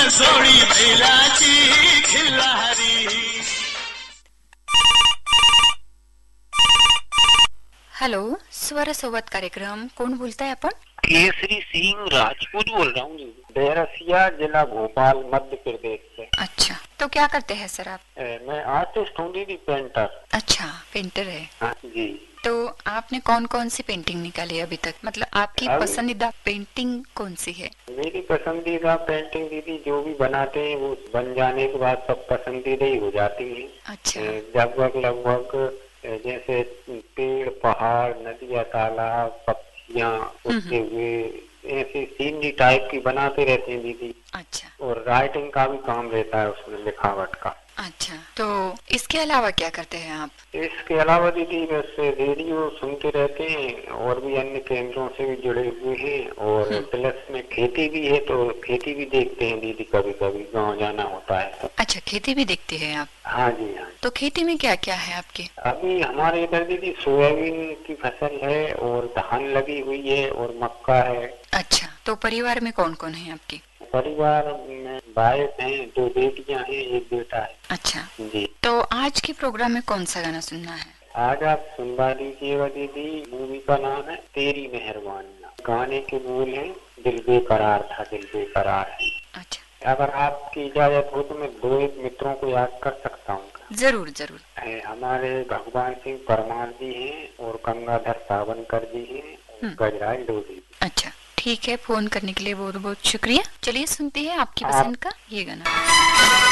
सोड़ी बेलाची Khillari. Hello, स्वर संवाद कार्यक्रम, कोण बोलताय आपण? केसरी सिंह राजपूत बोल रहा हूँ, बैरसिया जिला भोपाल मध्य प्रदेश से। अच्छा, तो क्या करते हैं सर आप? मैं आर्टिस्ट हूँ दीदी, पेंटर। अच्छा, पेंटर है। हाँ जी। तो आपने कौन कौन सी पेंटिंग निकाली अभी तक? मतलब आपकी पसंदीदा पेंटिंग कौन सी है? मेरी पसंदीदा पेंटिंग दीदी जो भी बनाते हैं वो बन जाने के बाद सब पसंदीदा ही हो जाती है। अच्छा। लगभग जैसे पेड़, पहाड़, नदियाँ, तालाब, पक्षियाँ उड़ते हुए, ऐसे सीनरी टाइप की बनाते रहते हैं दीदी। अच्छा। और राइटिंग का भी काम रहता है उसमें, लिखावट का। अच्छा, तो इसके अलावा क्या करते हैं आप? इसके अलावा दीदी बस रेडियो सुनते रहते हैं और भी अन्य केंद्रों से भी जुड़े हुए हैं, और प्लस में खेती भी है तो खेती भी देखते हैं दीदी, कभी कभी गांव जाना होता है तो। अच्छा, खेती भी देखते हैं आप? हाँ जी हाँ। तो खेती में क्या क्या है आपके? अभी हमारे इधर दीदी सोयाबीन की फसल है और धान लगी हुई है और मक्का है। अच्छा, तो परिवार में कौन कौन है आपके? परिवार में वाइफ हैं, 2 बेटियां हैं, 1 बेटा है। अच्छा जी। तो आज के प्रोग्राम में कौन सा गाना सुनना है? आज आप सुनवा दीजिएगा दीदी, मूवी का नाम है तेरी मेहरबानियाँ। गाने के बोल हैं, दिल बेकरार था दिल बेकरार है। अच्छा, अगर आपकी इजाजत हो तो मैं 2 एक मित्रों को याद कर सकता हूँ। जरूर जरूर। हमारे भगवान सिंह परमार जी हैं और गंगाधर सावनकर जी हैं और गजराज लोधी। अच्छा, ठीक है, फोन करने के लिए बहुत बहुत शुक्रिया। चलिए सुनते हैं आपकी आप पसंद का ये गाना।